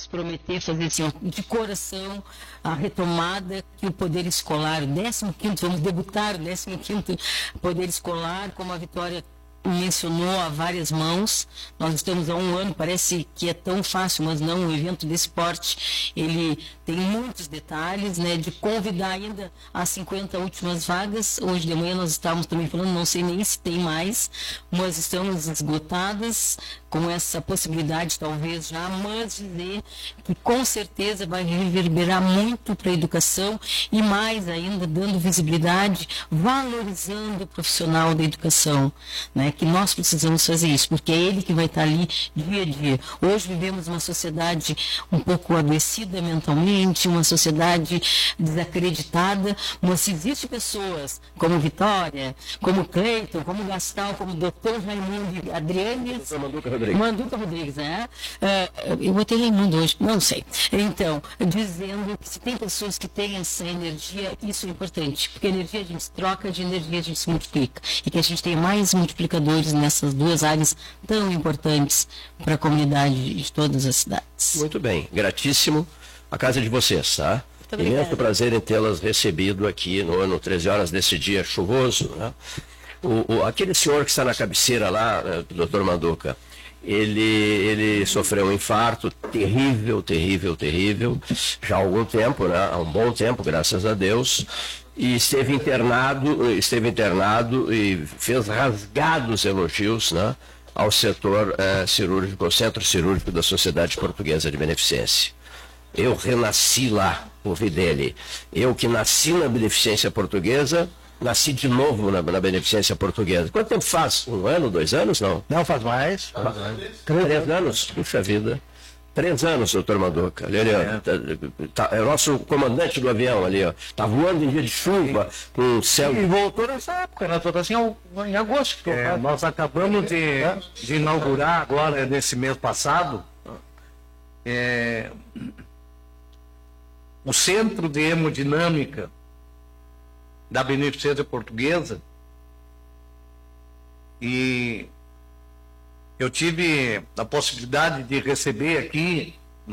posso prometer fazer assim, ó, de coração, a retomada que o Poder Escolar, o 15º, vamos debutar o 15º Poder Escolar, como a Vitória mencionou, a várias mãos. Nós estamos há um ano, parece que é tão fácil, mas não, um evento desse porte, ele tem muitos detalhes, né, de convidar ainda as 50 últimas vagas. Hoje de manhã nós estávamos também falando, não sei nem se tem mais, mas estamos esgotadas, com essa possibilidade talvez já, mas dizer que com certeza vai reverberar muito para a educação e mais ainda dando visibilidade, valorizando o profissional da educação, né, que nós precisamos fazer isso, porque é ele que vai estar ali dia a dia. Hoje vivemos uma sociedade um pouco adoecida mentalmente, uma sociedade desacreditada, mas se existem pessoas como Vitória, como Cleiton, como Gastal, como Dr. Raimundo Adriane, Manduca Rodrigues, né? Eu botei Raimundo hoje, não sei. Então, dizendo que se tem pessoas que têm essa energia, isso é importante, porque a energia a gente troca, de energia a gente se multiplica, e que a gente tenha mais multiplicadores nessas duas áreas tão importantes para a comunidade de todas as cidades. Muito bem, gratíssimo a casa de vocês, tá? Imenso prazer em tê-las recebido aqui no 13 horas desse dia chuvoso, né? Aquele senhor que está na cabeceira lá, doutor Manduca, ele sofreu um infarto terrível, já há algum tempo, né? Há um bom tempo, graças a Deus, e esteve internado e fez rasgados elogios, né, ao setor cirúrgico, ao Centro Cirúrgico da Sociedade Portuguesa de Beneficência. Eu renasci lá, ouvi dele. Eu que nasci na Beneficência Portuguesa, nasci de novo na Beneficência Portuguesa. Quanto tempo faz? 1 ano, 2 anos? Não, faz mais. 3 anos? Puxa vida. 3 anos, doutor Manduca. Ali, é o nosso comandante do avião ali, ó. Tá voando em dia de chuva, com o céu. E voltou nessa época, né? Assim, em agosto. Nós acabamos de inaugurar agora, nesse mês passado, o Centro de Hemodinâmica da Beneficência Portuguesa. E eu tive a possibilidade de receber aqui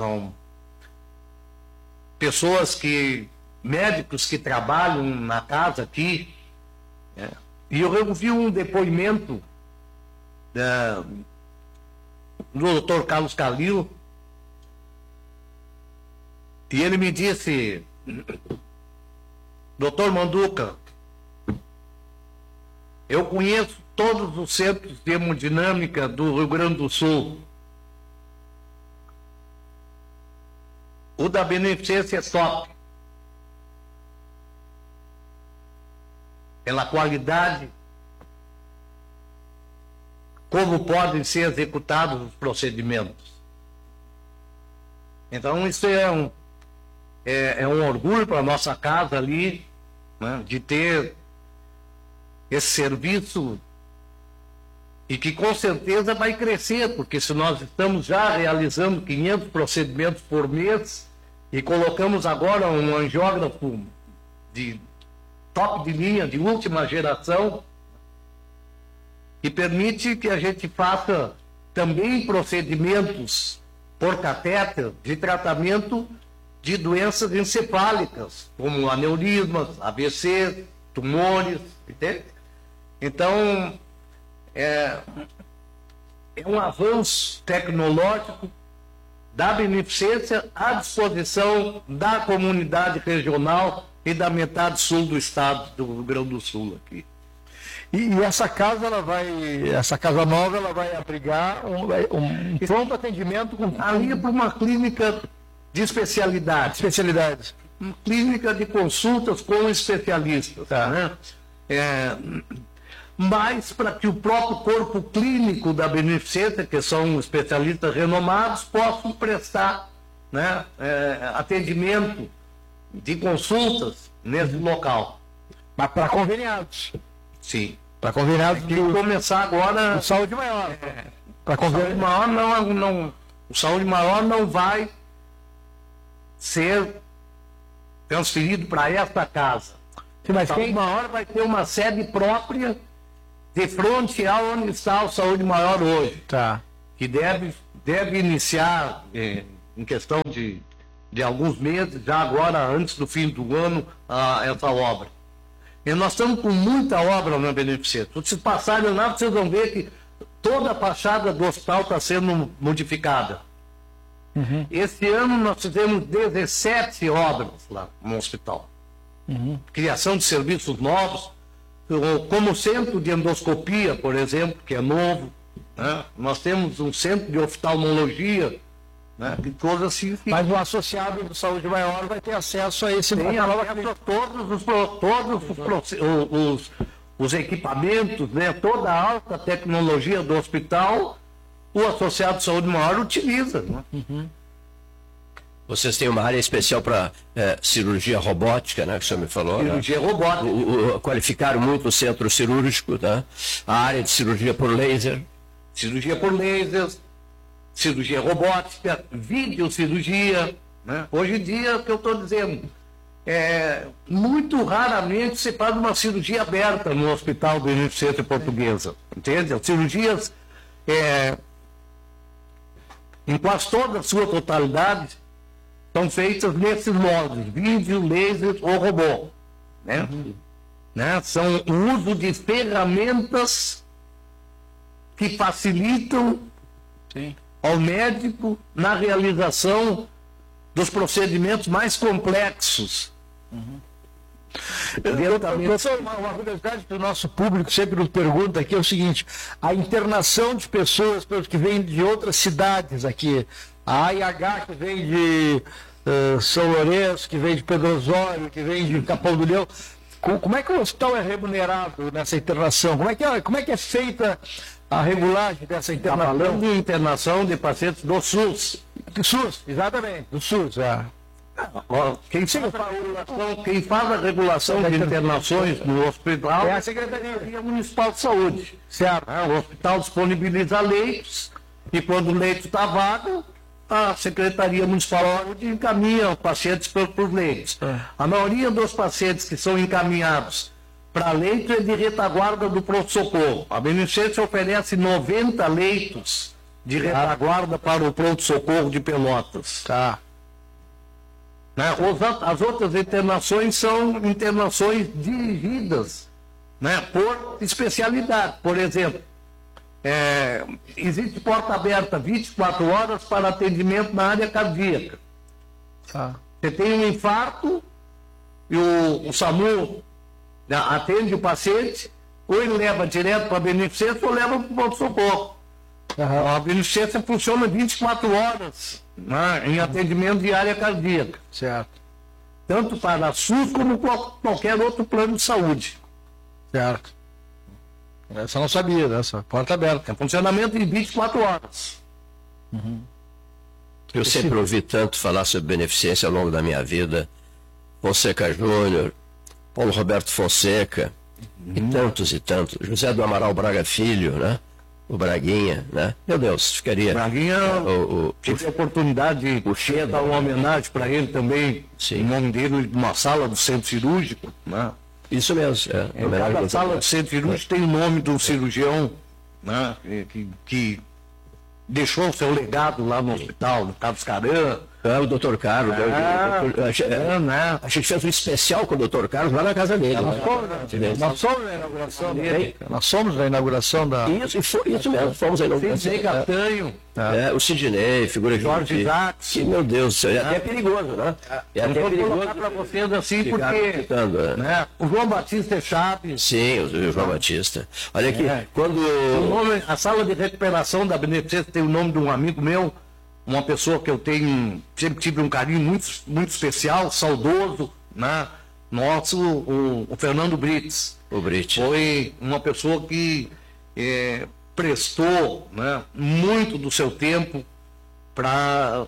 pessoas médicos que trabalham na casa aqui, né? E eu ouvi um depoimento do Dr. Carlos Calil, e ele me disse: Dr. Manduca, eu conheço todos os centros de hemodinâmica do Rio Grande do Sul. O da Beneficência é top, pela qualidade, como podem ser executados os procedimentos. Então isso é um orgulho para a nossa casa ali, né, de ter esse serviço, e que com certeza vai crescer, porque se nós estamos já realizando 500 procedimentos por mês e colocamos agora um angiógrafo de top de linha, de última geração, que permite que a gente faça também procedimentos por catéter de tratamento de doenças encefálicas, como aneurismas, AVC, tumores, entende? Então, é um avanço tecnológico da Beneficência à disposição da comunidade regional e da metade sul do estado do Rio Grande do Sul aqui. E essa casa, essa casa nova, ela vai abrigar um pronto atendimento ali para uma clínica de especialidades. Uma clínica de consultas com especialistas, tá, né? Mas para que o próprio corpo clínico da Beneficência, que são especialistas renomados, possam prestar, né, atendimento de consultas nesse local. Mas para conveniados. Sim. Para conveniados. Tem que começar agora. O Saúde Maior. Para Saúde Maior não. O Saúde Maior não vai ser transferido para esta casa. Sim, mas Saúde Maior vai ter uma sede própria de frente aonde está o Saúde Maior hoje. Tá. Que deve iniciar em questão de alguns meses, já agora, antes do fim do ano, essa obra. E nós estamos com muita obra na Beneficência. Se vocês passarem lá, vocês vão ver que toda a fachada do hospital está sendo modificada. Uhum. Esse ano nós fizemos 17 obras lá no hospital. Uhum. Criação de serviços novos, como o centro de endoscopia, por exemplo, que é novo. Né? Nós temos um centro de oftalmologia, né? Que coisa assim. Mas o associado de saúde maior vai ter acesso a esse Tem todos os equipamentos, né? Toda a alta tecnologia do hospital, o associado de saúde maior utiliza. Né? Uhum. Vocês têm uma área especial para cirurgia robótica, né, que o senhor me falou. Cirurgia robótica. Qualificaram muito o centro cirúrgico, né? A área de cirurgia por laser. Cirurgia por laser, cirurgia robótica, videocirurgia. Né? Hoje em dia, o que eu estou dizendo, muito raramente se faz uma cirurgia aberta no Hospital Beneficência Portuguesa. Entende? As cirurgias, em quase toda a sua totalidade, são feitas nesses modos, vídeo, laser ou robô. Né? Né? São o uso de ferramentas que facilitam ao médico na realização dos procedimentos mais complexos. Professor, uma curiosidade que o nosso público sempre nos pergunta aqui é o seguinte: a internação de pessoas que vêm de outras cidades aqui, a AIH que vem de São Lourenço, que vem de Pedro Osório, que vem de Capão do Leão, como é que o hospital é remunerado nessa internação? Como é que é feita a regulagem dessa internação? Está falando de internação de pacientes do SUS. Do SUS, exatamente, do SUS. Quem faz a regulação de internações no hospital é a Secretaria Municipal de Saúde. Certo. O hospital disponibiliza leitos e quando o leito está vago, a Secretaria Municipal de Saúde encaminha os pacientes por leitos. A maioria dos pacientes que são encaminhados para leito é de retaguarda do pronto-socorro. A Beneficência oferece 90 leitos de retaguarda para o pronto-socorro de Pelotas. Tá. Né? As outras internações são internações dirigidas, né, por especialidade. Por exemplo, existe porta aberta 24 horas para atendimento na área cardíaca. Tá. Você tem um infarto e o SAMU atende o paciente, ou ele leva direto para a Beneficência ou leva para o pronto-socorro. Uhum. A Beneficência funciona 24 horas, né, em atendimento de área cardíaca. Certo. Tanto para a SUS como qualquer outro plano de saúde. Certo. Essa eu não sabia, essa porta aberta. É funcionamento em 24 horas. Uhum. Eu sempre ouvi tanto falar sobre beneficência ao longo da minha vida. Fonseca Júnior, Paulo Roberto Fonseca, e tantos. José do Amaral Braga Filho, né? O Braguinha, né? Meu Deus, ficaria... Braguinha, tive a oportunidade de dar uma homenagem para ele também, em nome dele, numa sala do centro cirúrgico, né? Isso mesmo. Em cada sala do centro cirúrgico tem o nome de um cirurgião, né? Que deixou o seu legado lá no hospital, no Carlos Caran. O doutor Carlos. A gente fez um especial com o doutor Carlos lá na casa dele. Nós somos na inauguração dele. Nós somos na inauguração da... Isso mesmo, fomos na inauguração. Sidney Gatanho. O Sidney, figura de Jorge Isaacs. Meu Deus do céu, é até perigoso, né? É até perigoso colocar para vocês assim, porque né, o João Batista Chaves. Sim, o João Batista. Olha aqui, quando... a sala de recuperação da Beneficência tem o nome de um amigo meu, uma pessoa que eu sempre tive um carinho muito especial, saudoso, né? Nosso, o Fernando Brites. O Brites. Foi uma pessoa que prestou, né, muito do seu tempo para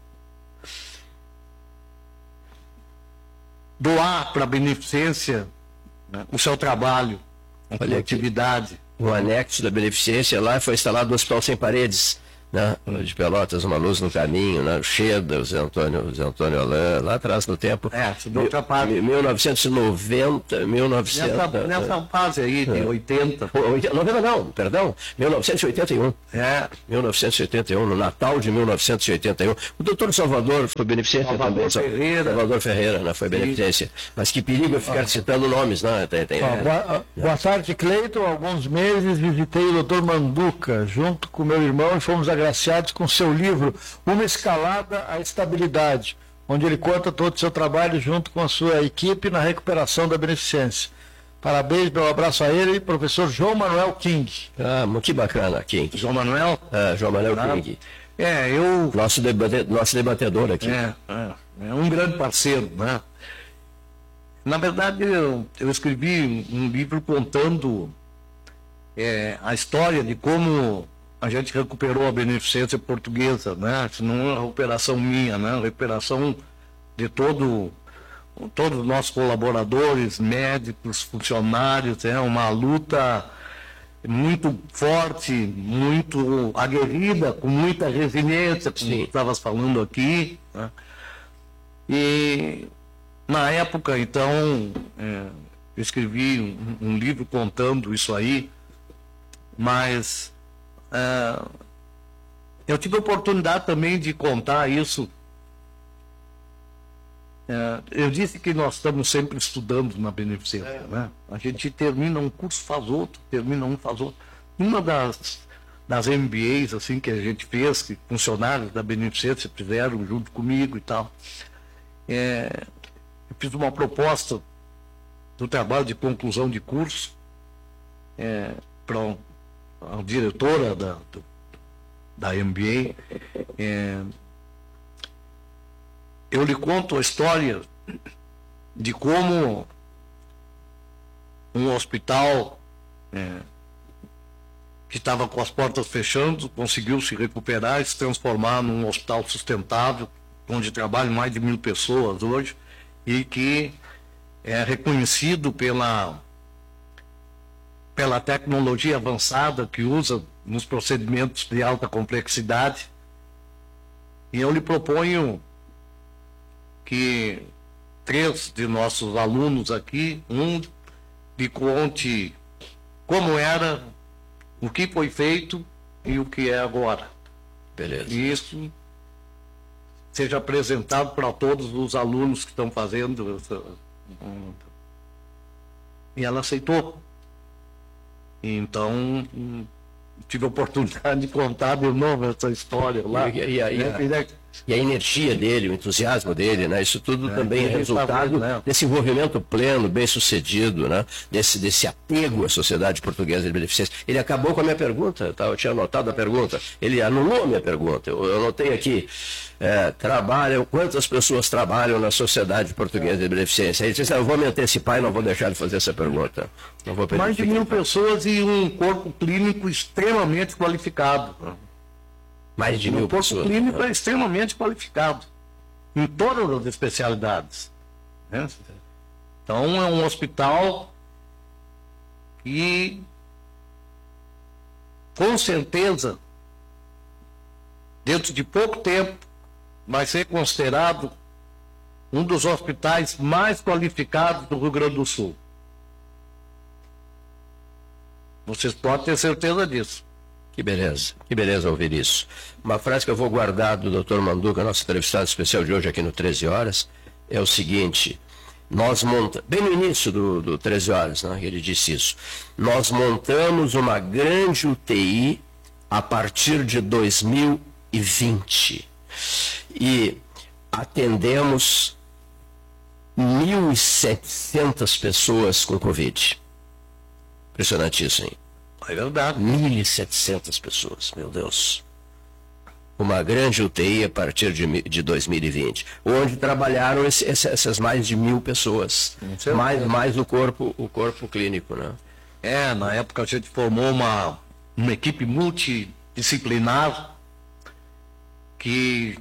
doar para a Beneficência, né, o seu trabalho, a sua atividade. O anexo da Beneficência lá foi instalado no Hospital Sem Paredes, né? De Pelotas, Uma Luz no Caminho, né? Cheda, o Zé Antônio Alain, lá atrás no tempo. de outra parte. 1990, Nessa fase aí, de 80. 90 não, perdão, 1981. 1981, no Natal de 1981. O doutor Salvador foi beneficência também. Salvador Ferreira, né? Foi beneficência. Mas que perigo é ficar citando nomes, né? Boa tarde, Cleiton. Há alguns meses visitei o doutor Manduca, junto com meu irmão, e fomos agraciados com seu livro Uma Escalada à Estabilidade, onde ele conta todo o seu trabalho junto com a sua equipe na recuperação da beneficência. Parabéns, meu abraço a ele, professor João Manuel King. Que bacana, King. João Manuel? João Manuel King. Nosso debatedor aqui. É um grande parceiro, né? Na verdade, eu escrevi um livro contando a história de como a gente recuperou a beneficência portuguesa, né? Isso não é uma recuperação minha, né? Recuperação de todos os nossos colaboradores, médicos, funcionários, uma luta muito forte, muito aguerrida, com muita resiliência, como estavas falando aqui, né? E na época, então, eu escrevi um livro contando isso aí, mas eu tive a oportunidade também de contar isso. Eu disse que nós estamos sempre estudando na beneficência, né? A gente termina um curso, faz outro, termina um, faz outro. Uma das MBAs assim, que a gente fez, que funcionários da beneficência fizeram junto comigo e tal, eu fiz uma proposta do trabalho de conclusão de curso para a diretora da MBA. Eu lhe conto a história de como um hospital que estava com as portas fechando conseguiu se recuperar e se transformar num hospital sustentável, onde trabalham mais de 1.000 pessoas hoje, e que é reconhecido pela tecnologia avançada que usa nos procedimentos de alta complexidade. E eu lhe proponho que 3 de nossos alunos aqui, lhe conte como era, o que foi feito e o que é agora. Beleza. E isso seja apresentado para todos os alunos que estão fazendo. E ela aceitou. Então, tive a oportunidade de contar de novo essa história lá. E a energia dele, o entusiasmo dele, né? Isso tudo também é resultado desse envolvimento pleno, bem sucedido, né? Desse apego à sociedade portuguesa de beneficência. Ele acabou com a minha pergunta, tá? Eu tinha anotado a pergunta, ele anulou a minha pergunta. Eu anotei aqui, quantas pessoas trabalham na sociedade portuguesa de beneficência? Ele disse, eu vou me antecipar e não vou deixar de fazer essa pergunta. Não vou mais de 1.000 pessoas e um corpo clínico extremamente qualificado. Mais de 1.000 pessoas. O corpo clínico é extremamente qualificado, em todas as especialidades, né? Então, é um hospital que, com certeza, dentro de pouco tempo, vai ser considerado um dos hospitais mais qualificados do Rio Grande do Sul. Vocês podem ter certeza disso. Que beleza ouvir isso. Uma frase que eu vou guardar do Dr. Manduca, nosso entrevistado especial de hoje aqui no 13 Horas, é o seguinte: bem no início do 13 Horas, né, ele disse isso, nós montamos uma grande UTI a partir de 2020 e atendemos 1.700 pessoas com Covid. Impressionante isso, hein? É verdade. 1.700 pessoas, meu Deus. Uma grande UTI a partir de 2020, onde trabalharam essas mais de 1.000 pessoas, mais o corpo clínico, né? Na época a gente formou uma equipe multidisciplinar que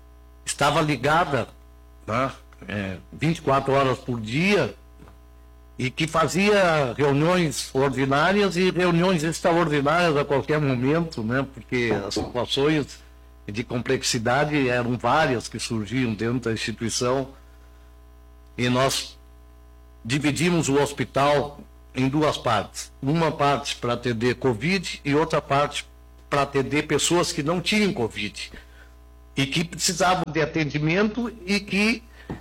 estava ligada, né, 24 horas por dia, e que fazia reuniões ordinárias e reuniões extraordinárias a qualquer momento, né? Porque as situações de complexidade eram várias que surgiam dentro da instituição, e nós dividimos o hospital em duas partes. Uma parte para atender Covid e outra parte para atender pessoas que não tinham Covid e que precisavam de atendimento e que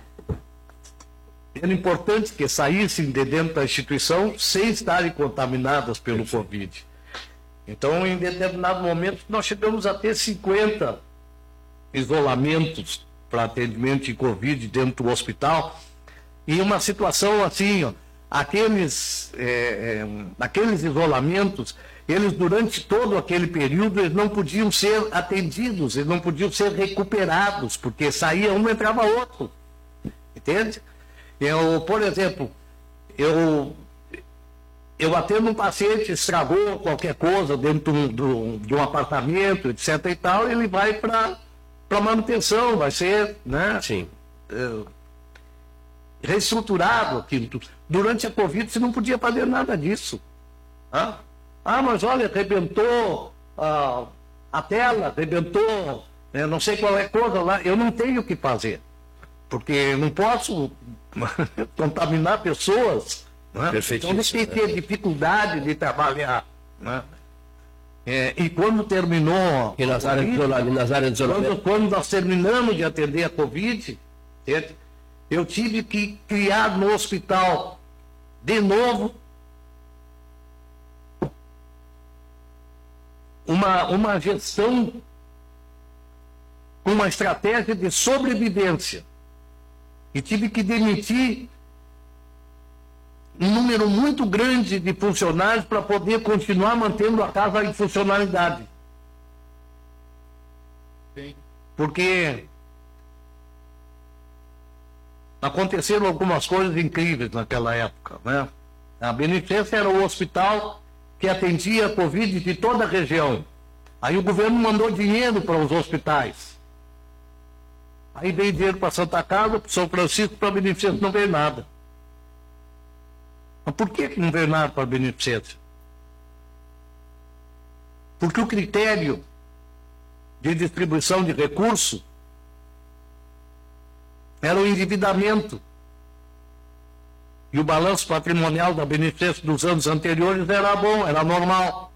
era importante que saíssem de dentro da instituição sem estarem contaminadas pelo Covid. Então, em determinado momento, nós chegamos a ter 50 isolamentos para atendimento de Covid dentro do hospital, e uma situação assim, ó, aqueles isolamentos, eles durante todo aquele período, eles não podiam ser atendidos, eles não podiam ser recuperados, porque saía um e entrava outro, entende? Por exemplo, eu atendo um paciente, estragou qualquer coisa dentro de um apartamento, etc. e tal, ele vai para manutenção, vai ser, né? Sim. Reestruturado aquilo. Durante a Covid você não podia fazer nada disso. Mas olha, arrebentou a tela, arrebentou, não sei qual é a coisa lá, eu não tenho o que fazer. Porque eu não posso contaminar pessoas. Né? Então eles têm que ter dificuldade de trabalhar. Né? E quando terminou. E nas áreas de isolamento. Quando nós terminamos de atender a Covid, eu tive que criar no hospital de novo uma gestão, uma estratégia de sobrevivência. E tive que demitir um número muito grande de funcionários para poder continuar mantendo a casa em funcionalidade. Sim. Porque aconteceram algumas coisas incríveis naquela época, né? A Beneficência era o hospital que atendia a Covid de toda a região. Aí o governo mandou dinheiro para os hospitais. Aí veio dinheiro para Santa Casa, para São Francisco, para a Beneficência não veio nada. Mas por que não veio nada para a Beneficência? Porque o critério de distribuição de recursos era o endividamento. E o balanço patrimonial da Beneficência dos anos anteriores era bom, era normal.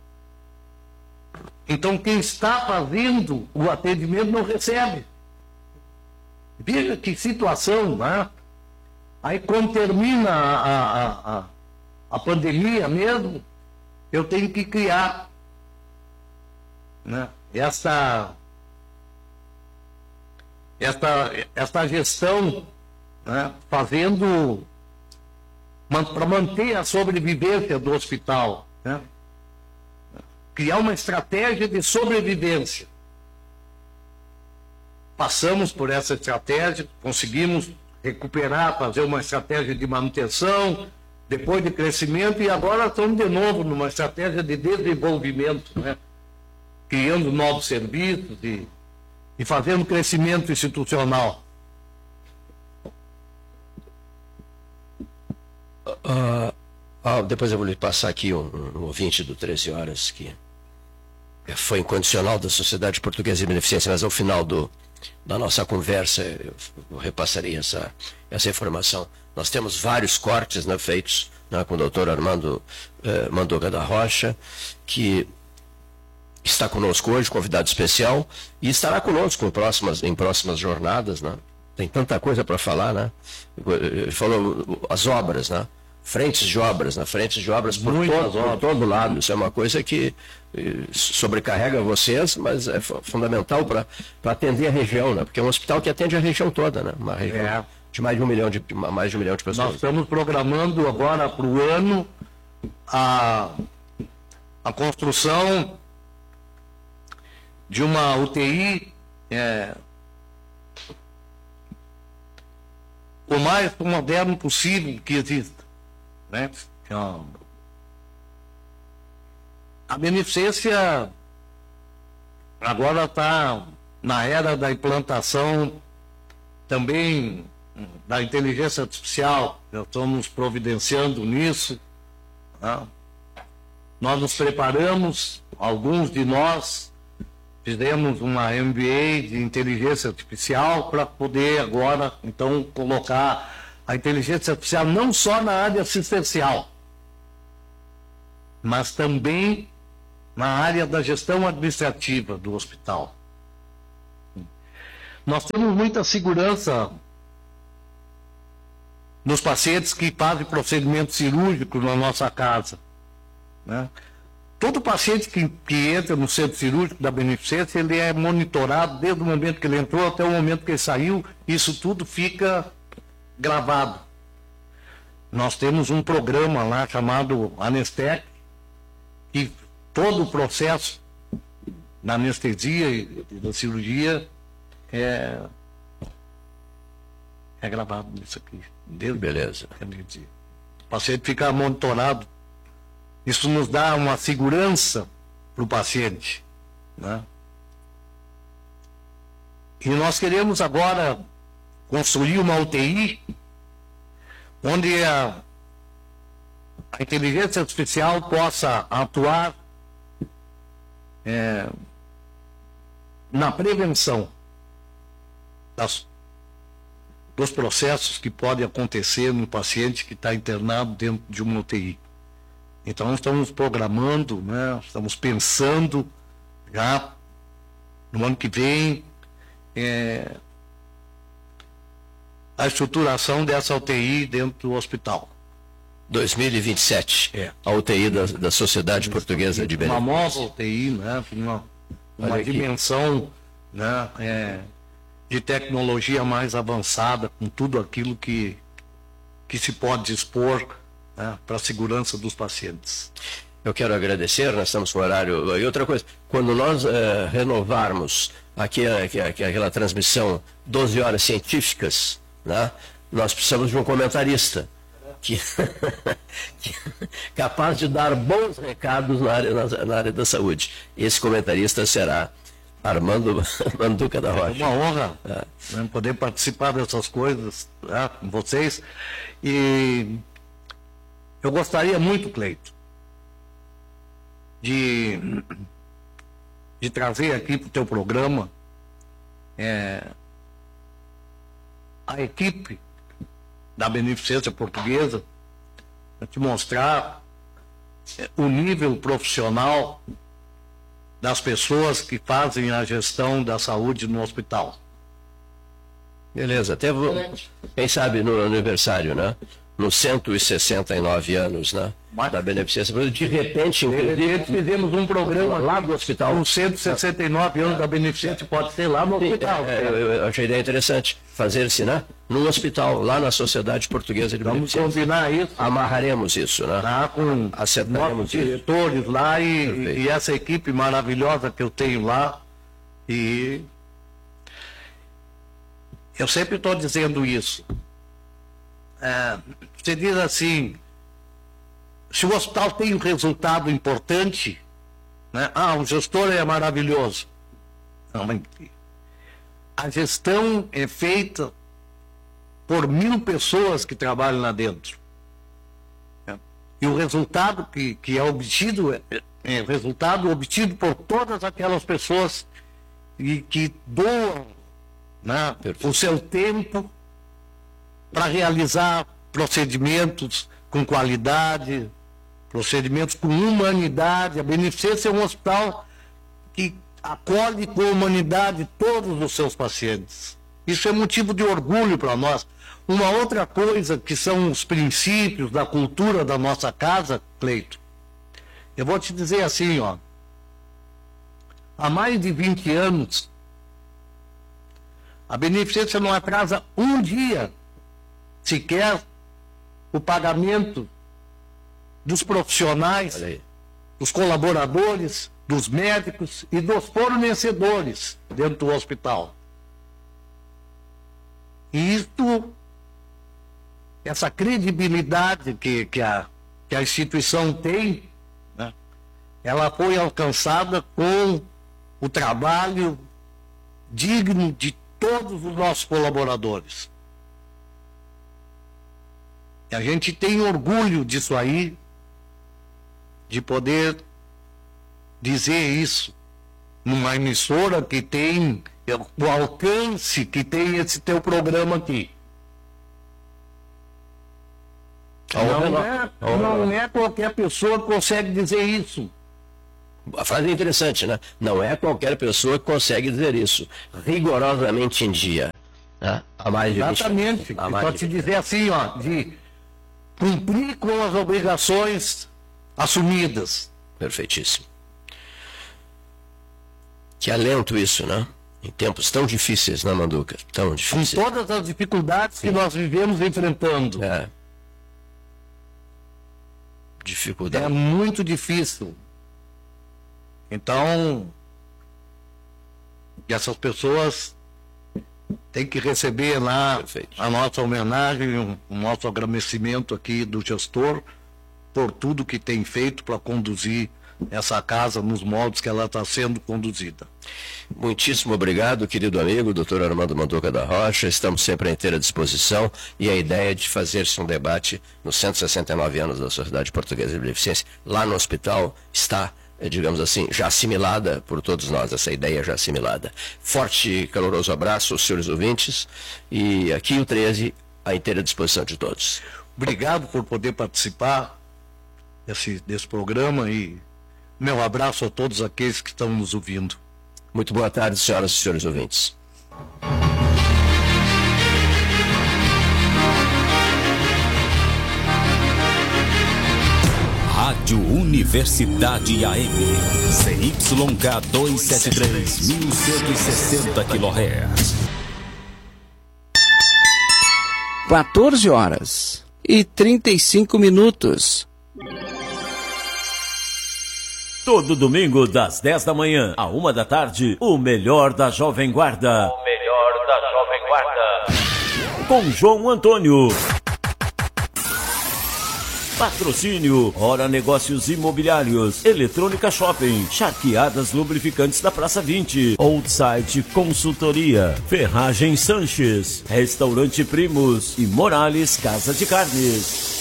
Então quem está fazendo o atendimento não recebe. Veja que situação, né? Aí quando termina a pandemia mesmo, eu tenho que criar, né, essa gestão, né, fazendo para manter a sobrevivência do hospital, né? Criar uma estratégia de sobrevivência. Passamos por essa estratégia, conseguimos recuperar, fazer uma estratégia de manutenção, depois de crescimento, e agora estamos de novo numa estratégia de desenvolvimento, né? Criando novos serviços e fazendo crescimento institucional. Depois eu vou lhe passar aqui um ouvinte do 13 Horas, que foi incondicional da Sociedade Portuguesa de Beneficência, mas ao final da nossa conversa eu repassarei essa informação. Nós temos vários cortes, né, feitos, né, com o doutor Armando Manduca da Rocha, que está conosco hoje, convidado especial, e estará conosco em próximas jornadas, né? Tem tanta coisa para falar, né? Ele falou as obras, né? Frentes de obras por todo lado. Isso é uma coisa que sobrecarrega vocês, mas é fundamental para atender a região, né? Porque é um hospital que atende a região toda, né? Uma região de mais de 1 milhão de pessoas. Nós estamos programando agora para o ano a construção de uma UTI o mais moderno possível que exista, né? A Beneficência agora está na era da implantação também da inteligência artificial, nós estamos providenciando nisso. Né? Nós nos preparamos, alguns de nós fizemos uma MBA de inteligência artificial para poder agora, então, colocar a inteligência artificial não só na área assistencial, mas também na área da gestão administrativa do hospital. Nós temos muita segurança nos pacientes que fazem procedimento cirúrgico na nossa casa. Né? Todo paciente que entra no centro cirúrgico da Beneficência, ele é monitorado desde o momento que ele entrou até o momento que ele saiu. Isso tudo fica gravado. Nós temos um programa lá chamado Anestec, que todo o processo da anestesia e da cirurgia é gravado nisso aqui. Beleza. O paciente fica monitorado. Isso nos dá uma segurança para o paciente. Né? E nós queremos agora construir uma UTI onde a inteligência artificial possa atuar na prevenção dos processos que podem acontecer no paciente que está internado dentro de uma UTI. Então, nós estamos programando, né, estamos pensando já no ano que vem a estruturação dessa UTI dentro do hospital. 2027, a UTI da Sociedade Portuguesa de Beneficência. Uma nova UTI, né, uma dimensão, né, de tecnologia mais avançada, com tudo aquilo que se pode dispor, né, para a segurança dos pacientes. Eu quero agradecer, nós estamos com o horário. E outra coisa, quando nós renovarmos aquela transmissão 12 horas científicas, né, nós precisamos de um comentarista capaz de dar bons recados na área da saúde. Esse comentarista será Armando Manduca da Rocha. É uma honra poder participar dessas coisas, né, com vocês. E eu gostaria muito, Cleito, de trazer aqui para o teu programa a equipe da Beneficência Portuguesa, para te mostrar o nível profissional das pessoas que fazem a gestão da saúde no hospital. Beleza, até quem sabe no aniversário, né? Nos 169 anos, né? Da Beneficência, de repente, inclusive, fizemos um programa lá do hospital. Com 169 anos da Beneficência, pode ser lá no hospital. Eu achei a ideia interessante fazer-se, né? Num hospital, lá na Sociedade Portuguesa de Beneficência. Vamos combinar isso. Amarraremos isso, né? Lá com acertaremos diretores lá e essa equipe maravilhosa que eu tenho lá. E eu sempre estou dizendo isso. Você diz assim, se o hospital tem um resultado importante, né? O gestor é maravilhoso. Não, mas a gestão é feita por 1000 pessoas que trabalham lá dentro. E o resultado que é obtido é resultado obtido por todas aquelas pessoas que doam, né, o seu tempo para realizar procedimentos com qualidade, procedimentos com humanidade. A Beneficência é um hospital que acolhe com humanidade todos os seus pacientes. Isso é motivo de orgulho para nós. Uma outra coisa que são os princípios da cultura da nossa casa, Cleito, eu vou te dizer assim, ó, há mais de 20 anos, a Beneficência não atrasa um dia sequer o pagamento dos profissionais, dos colaboradores, dos médicos e dos fornecedores dentro do hospital. E isto, essa credibilidade que a instituição tem, né, ela foi alcançada com o trabalho digno de todos os nossos colaboradores. E a gente tem orgulho disso aí, de poder dizer isso numa emissora que tem o alcance que tem esse teu programa aqui. Não é qualquer pessoa que consegue dizer isso. A frase é interessante, né? Não é qualquer pessoa que consegue dizer isso. Rigorosamente em dia. Né? Há mais de 20 Exatamente. Só te dizer assim, ó, de cumprir com as obrigações assumidas. Perfeitíssimo. Que alento isso, né? Em tempos tão difíceis, né, Manduca? Tão Com difíceis. todas as dificuldades que nós vivemos enfrentando. É. Dificuldade. É muito difícil. Então, essas pessoas têm que receber lá Perfeito. a nossa homenagem, o nosso agradecimento aqui do gestor por tudo que tem feito para conduzir essa casa nos moldes que ela está sendo conduzida. Muitíssimo obrigado, querido amigo, Dr. Armando Manduca da Rocha. Estamos sempre à inteira disposição e a ideia de fazer-se um debate nos 169 anos da Sociedade Portuguesa de Beneficência, lá no hospital, está, digamos assim, já assimilada por todos nós, essa ideia já assimilada. Forte e caloroso abraço aos senhores ouvintes e aqui o 13 à inteira disposição de todos. Obrigado por poder participar desse programa e meu abraço a todos aqueles que estão nos ouvindo. Muito boa tarde, senhoras e senhores ouvintes. Rádio Universidade AM, CYK 273, 1160 kHz. 14h35. Todo domingo, das 10 da manhã à 1 da tarde, o melhor da Jovem Guarda. O melhor da Jovem Guarda. Com João Antônio. Patrocínio, Hora Negócios Imobiliários, Eletrônica Shopping, Charqueadas Lubrificantes da Praça 20, Outside Consultoria, Ferragem Sanches, Restaurante Primos e Morales Casa de Carnes.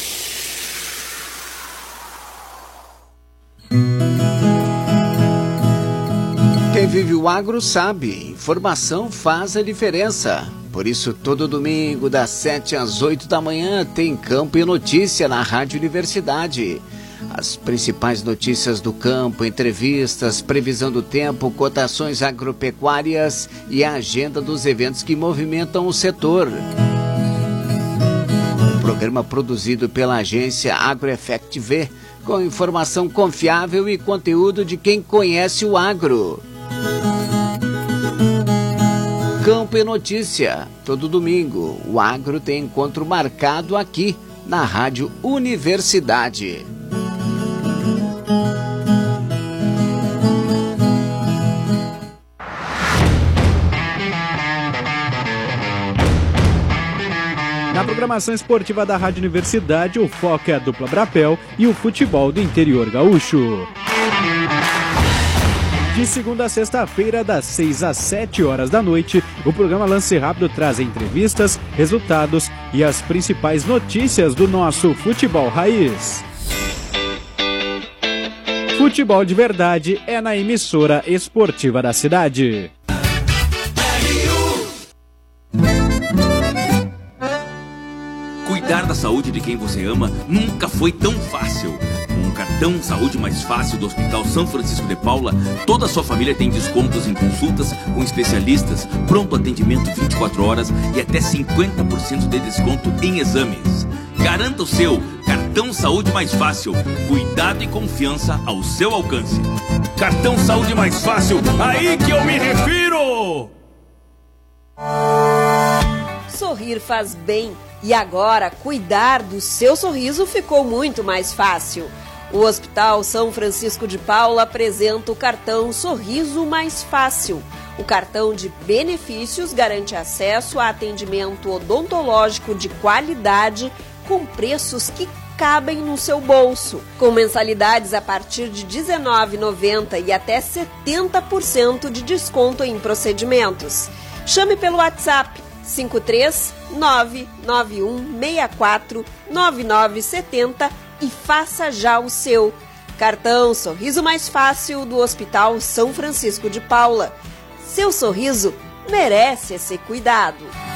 Quem vive o agro sabe, informação faz a diferença. Por isso, todo domingo, das 7 às 8 da manhã, tem Campo e Notícia na Rádio Universidade. As principais notícias do campo, entrevistas, previsão do tempo, cotações agropecuárias e a agenda dos eventos que movimentam o setor. Um programa produzido pela agência AgroEffect V, com informação confiável e conteúdo de quem conhece o agro. Campo e Notícia, todo domingo, o agro tem encontro marcado aqui na Rádio Universidade. Na programação esportiva da Rádio Universidade, o foco é a dupla Brapel e o futebol do interior gaúcho. De segunda a sexta-feira, das 6 às 7 horas da noite, o programa Lance Rápido traz entrevistas, resultados e as principais notícias do nosso futebol raiz. Futebol de verdade é na emissora esportiva da cidade. Cuidar da saúde de quem você ama nunca foi tão fácil. Com o cartão Saúde Mais Fácil do Hospital São Francisco de Paula, toda a sua família tem descontos em consultas com especialistas, pronto atendimento 24 horas e até 50% de desconto em exames. Garanta o seu Cartão Saúde Mais Fácil. Cuidado e confiança ao seu alcance. Cartão Saúde Mais Fácil, aí que eu me refiro! Sorrir faz bem. E agora, cuidar do seu sorriso ficou muito mais fácil. O Hospital São Francisco de Paula apresenta o cartão Sorriso Mais Fácil. O cartão de benefícios garante acesso a atendimento odontológico de qualidade com preços que cabem no seu bolso, com mensalidades a partir de R$ 19,90 e até 70% de desconto em procedimentos. Chame pelo WhatsApp 53 991649970 e faça já o seu. Cartão Sorriso Mais Fácil do Hospital São Francisco de Paula. Seu sorriso merece esse cuidado.